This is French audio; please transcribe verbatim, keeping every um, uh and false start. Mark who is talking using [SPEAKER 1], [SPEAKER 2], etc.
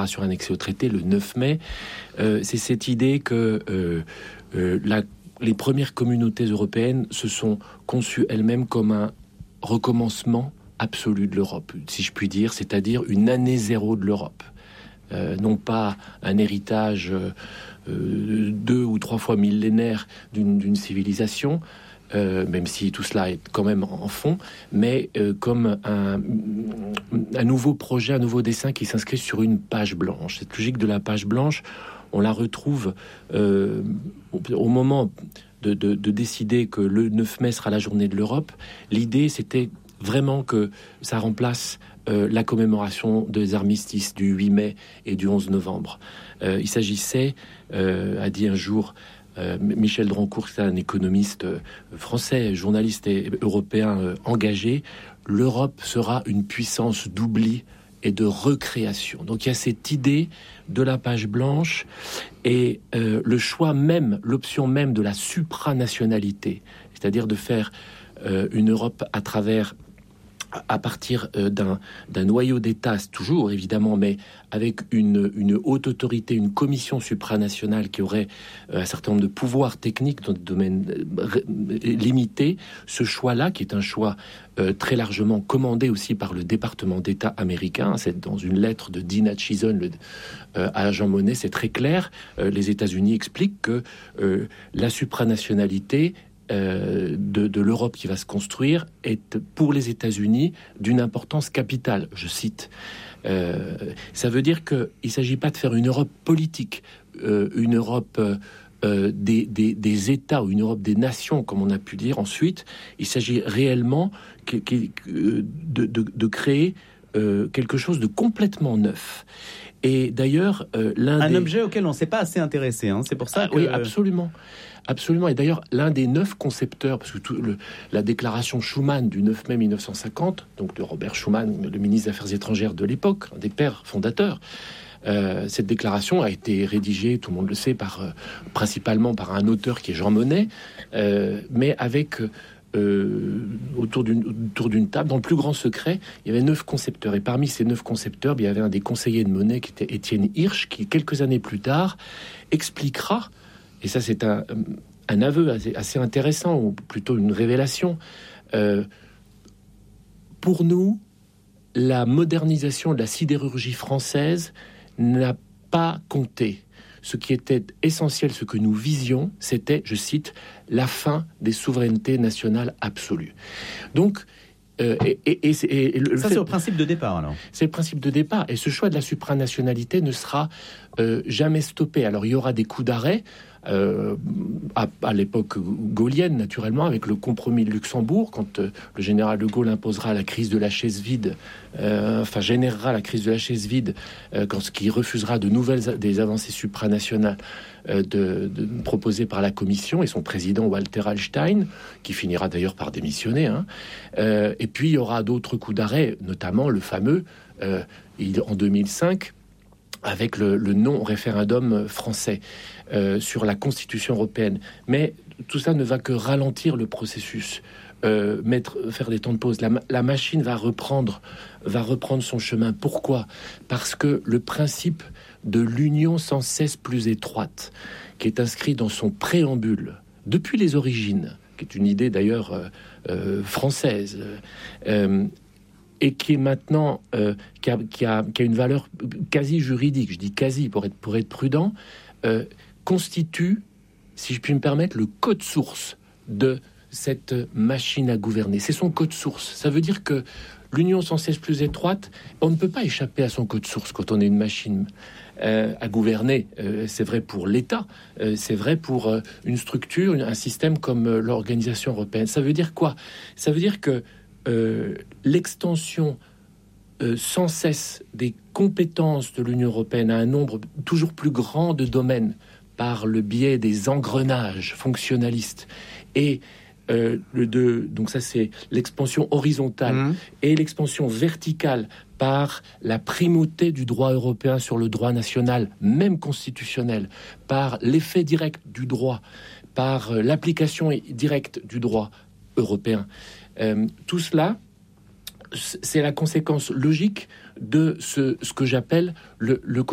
[SPEAKER 1] déclaration annexée au traité le neuf mai. Euh, c'est cette idée que euh, euh, la, les premières communautés européennes se sont conçues elles-mêmes comme un recommencement absolu de l'Europe, si je puis dire, c'est-à-dire une année zéro de l'Europe. Euh, non pas un héritage euh, deux ou trois fois millénaire d'une, d'une civilisation, Euh, même si tout cela est quand même en fond, mais euh, comme un, un nouveau projet, un nouveau dessin qui s'inscrit sur une page blanche. Cette logique de la page blanche, on la retrouve euh, au, au moment de, de, de décider que le neuf mai sera la journée de l'Europe. L'idée, c'était vraiment que ça remplace euh, la commémoration des armistices du huit mai et du onze novembre. Euh, il s'agissait, euh, a dit un jour Euh, Michel Drancourt, c'est un économiste euh, français, journaliste et européen euh, engagé, l'Europe sera une puissance d'oubli et de recréation. Donc il y a cette idée de la page blanche et euh, le choix même, l'option même de la supranationalité, c'est-à-dire de faire euh, une Europe à travers à partir euh, d'un, d'un noyau d'État, toujours évidemment, mais avec une, une haute autorité, une commission supranationale qui aurait euh, un certain nombre de pouvoirs techniques dans des domaines euh, limités. Ce choix-là, qui est un choix euh, très largement commandé aussi par le département d'État américain, c'est dans une lettre de Dina Chison le, euh, à Jean Monnet, c'est très clair. Euh, les États-Unis expliquent que euh, la supranationalité Euh, de, de l'Europe qui va se construire est pour les États-Unis d'une importance capitale. Je cite. Euh, ça veut dire qu'il ne s'agit pas de faire une Europe politique, euh, une Europe euh, des, des, des États ou une Europe des nations, comme on a pu dire ensuite. Il s'agit réellement que, que, de, de, de créer euh, quelque chose de complètement neuf. Et d'ailleurs, euh, l'un
[SPEAKER 2] un
[SPEAKER 1] des...
[SPEAKER 2] objet auquel on ne s'est pas assez intéressé. Hein. C'est pour ça
[SPEAKER 1] ah,
[SPEAKER 2] que...
[SPEAKER 1] Oui, absolument. Absolument. Et d'ailleurs, l'un des neuf concepteurs, parce que tout le, la déclaration Schuman du neuf mai mille neuf cent cinquante, donc de Robert Schuman, le ministre des Affaires étrangères de l'époque, un des pères fondateurs, euh, cette déclaration a été rédigée, tout le monde le sait, par, euh, principalement par un auteur qui est Jean Monnet, euh, mais avec... Euh, autour, d'une, autour d'une table, dans le plus grand secret, il y avait neuf concepteurs. Et parmi ces neuf concepteurs, il y avait un des conseillers de Monnet qui était Étienne Hirsch, qui, quelques années plus tard, expliquera, et ça c'est un, un aveu assez, assez intéressant, ou plutôt une révélation, euh, pour nous, la modernisation de la sidérurgie française n'a pas compté. Ce qui était essentiel, ce que nous visions, c'était, je cite, la fin des souverainetés nationales absolues. Donc, euh, et, et, et, et le
[SPEAKER 2] ça,
[SPEAKER 1] fait,
[SPEAKER 2] c'est au principe de départ, alors.
[SPEAKER 1] C'est le principe de départ. Et ce choix de la supranationalité ne sera euh, jamais stoppé. Alors, il y aura des coups d'arrêt. Euh, à, à l'époque gaullienne, naturellement, avec le compromis de Luxembourg, quand euh, le général de Gaulle imposera la crise de la chaise vide, euh, enfin générera la crise de la chaise vide, euh, quand ce qui refusera de nouvelles des avancées supranationales euh, de, de, proposées par la Commission et son président Walter Hallstein, qui finira d'ailleurs par démissionner. Hein. Euh, et puis il y aura d'autres coups d'arrêt, notamment le fameux euh, il, en deux mille cinq. Avec le, le non-référendum français euh, sur la Constitution européenne. Mais tout ça ne va que ralentir le processus, euh, mettre, faire des temps de pause. La, la machine va reprendre, va reprendre son chemin. Pourquoi ? Parce que le principe de l'union sans cesse plus étroite, qui est inscrit dans son préambule, depuis les origines, qui est une idée d'ailleurs euh, euh, française, euh, et qui est maintenant euh, qui, a, qui, a, qui a une valeur quasi juridique, je dis quasi pour être, pour être prudent, euh, constitue, si je puis me permettre, le code source de cette machine à gouverner. C'est son code source. Ça veut dire que l'union sans cesse plus étroite, on ne peut pas échapper à son code source quand on est une machine euh, à gouverner. Euh, c'est vrai pour l'État, euh, c'est vrai pour euh, une structure, un système comme euh, l'Organisation européenne. Ça veut dire quoi ? Ça veut dire que Euh, l'extension euh, sans cesse des compétences de l'Union européenne à un nombre toujours plus grand de domaines par le biais des engrenages fonctionnalistes et euh, le de, donc ça c'est l'expansion horizontale mmh. et l'expansion verticale par la primauté du droit européen sur le droit national, même constitutionnel, par l'effet direct du droit, par euh, l'application directe du droit européen. Euh, tout cela, c'est la conséquence logique de ce, ce que j'appelle le, le